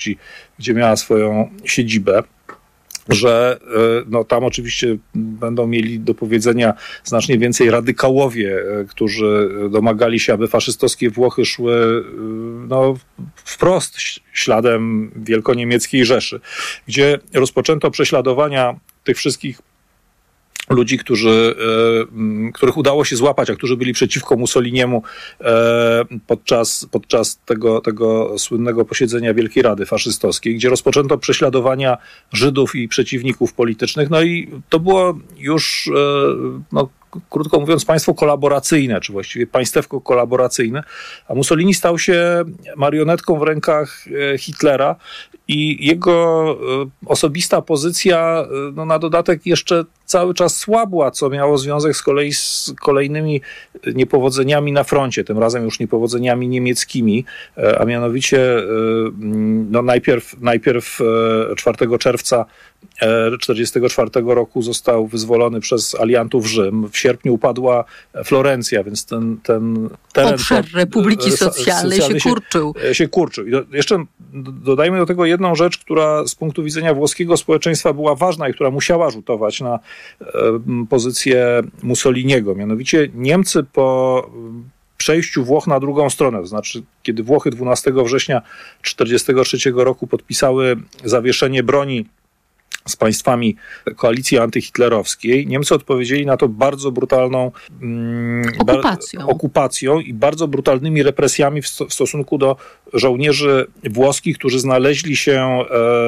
gdzie miała swoją siedzibę, że tam oczywiście będą mieli do powiedzenia znacznie więcej radykałowie, którzy domagali się, aby faszystowskie Włochy szły wprost śladem wielkoniemieckiej Rzeszy, gdzie rozpoczęto prześladowania tych wszystkich ludzi, których udało się złapać, a którzy byli przeciwko Mussoliniemu podczas tego słynnego posiedzenia Wielkiej Rady Faszystowskiej, gdzie rozpoczęto prześladowania Żydów i przeciwników politycznych. No i to było już, krótko mówiąc, państwo kolaboracyjne, czy właściwie państewko kolaboracyjne, a Mussolini stał się marionetką w rękach Hitlera i jego osobista pozycja na dodatek jeszcze cały czas słabła, co miało związek z kolei z kolejnymi niepowodzeniami na froncie, tym razem już niepowodzeniami niemieckimi, a mianowicie najpierw 4 czerwca 1944 roku został wyzwolony przez aliantów Rzym. W sierpniu upadła Florencja, więc ten teren... Obszar Republiki Socjalnej się kurczył. I jeszcze dodajmy do tego jedną rzecz, która z punktu widzenia włoskiego społeczeństwa była ważna i która musiała rzutować na pozycję Mussoliniego. Mianowicie Niemcy po przejściu Włoch na drugą stronę, to znaczy kiedy Włochy 12 września 1943 roku podpisały zawieszenie broni z państwami koalicji antyhitlerowskiej, Niemcy odpowiedzieli na to bardzo brutalną okupacją i bardzo brutalnymi represjami w stosunku do żołnierzy włoskich, którzy znaleźli się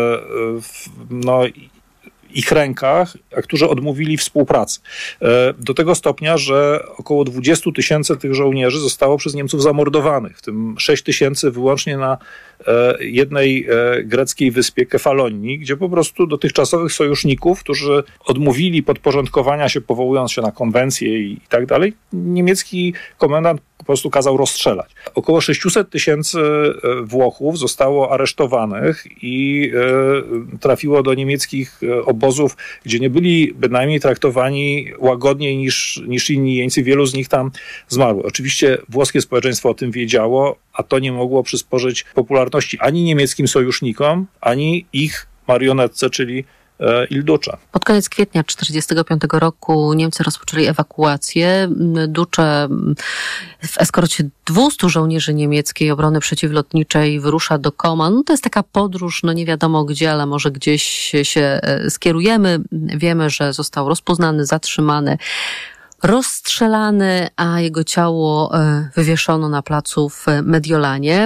w ich rękach, a którzy odmówili współpracy. Do tego stopnia, że około 20 000 tych żołnierzy zostało przez Niemców zamordowanych, w tym 6 000 wyłącznie na jednej greckiej wyspie Kefalonii, gdzie po prostu dotychczasowych sojuszników, którzy odmówili podporządkowania się, powołując się na konwencję i tak dalej, niemiecki komendant po prostu kazał rozstrzelać. Około 600 000 Włochów zostało aresztowanych i trafiło do niemieckich obozów, gdzie nie byli bynajmniej traktowani łagodniej niż inni jeńcy. Wielu z nich tam zmarło. Oczywiście włoskie społeczeństwo o tym wiedziało, a to nie mogło przysporzyć popularności ani niemieckim sojusznikom, ani ich marionetce, czyli Il Duce. Pod koniec kwietnia 1945 roku Niemcy rozpoczęli ewakuację. Duce w eskorcie 200 żołnierzy niemieckiej obrony przeciwlotniczej wyrusza do Koman. To jest taka podróż, nie wiadomo gdzie, ale może gdzieś się skierujemy. Wiemy, że został rozpoznany, zatrzymany, rozstrzelany, a jego ciało wywieszono na placu w Mediolanie.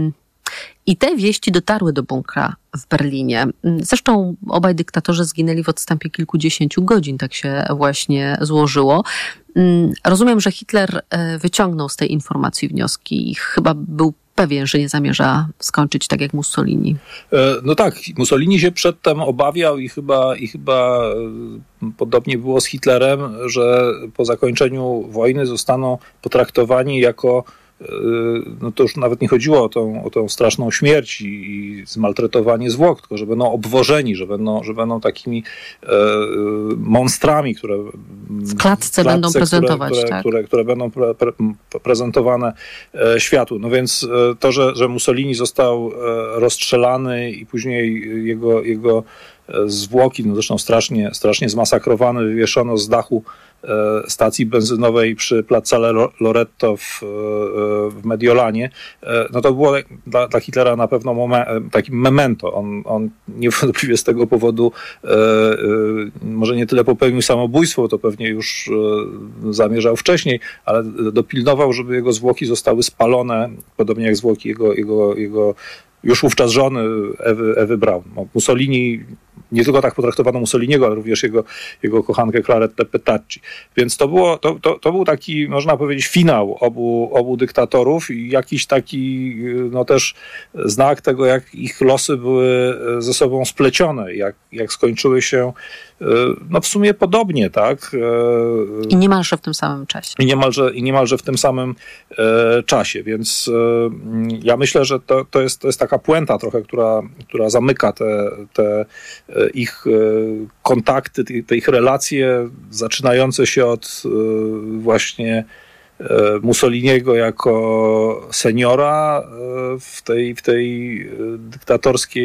I te wieści dotarły do bunkra w Berlinie. Zresztą obaj dyktatorzy zginęli w odstępie kilkudziesięciu godzin, tak się właśnie złożyło. Rozumiem, że Hitler wyciągnął z tej informacji wnioski i chyba był pewien, że nie zamierza skończyć tak jak Mussolini. No tak, Mussolini się przedtem obawiał i chyba podobnie było z Hitlerem, że po zakończeniu wojny zostaną potraktowani jako to już nawet nie chodziło o tą straszną śmierć i zmaltretowanie zwłok, tylko że będą obwożeni, że będą takimi monstrami, które w klatce będą prezentować, które będą prezentowane światu. No więc to, że Mussolini został rozstrzelany i później jego zwłoki, zresztą strasznie zmasakrowany, wywieszono z dachu stacji benzynowej przy Piazzale Loreto w Mediolanie, to było dla Hitlera na pewno takim memento. On niewątpliwie z tego powodu może nie tyle popełnił samobójstwo, to pewnie już zamierzał wcześniej, ale dopilnował, żeby jego zwłoki zostały spalone, podobnie jak zwłoki jego już wówczas żony Ewy Braun. Mussolini, nie tylko tak potraktowano Mussoliniego, ale również jego kochankę Claretę Petacci. Więc to był taki, można powiedzieć, finał obu dyktatorów i jakiś taki też znak tego, jak ich losy były ze sobą splecione, jak skończyły się w sumie podobnie, tak? I niemalże w tym samym czasie. I niemalże w tym samym czasie, więc ja myślę, że to jest taka puenta trochę, która zamyka te ich kontakty, te ich relacje zaczynające się od właśnie Mussoliniego jako seniora w tej dyktatorskiej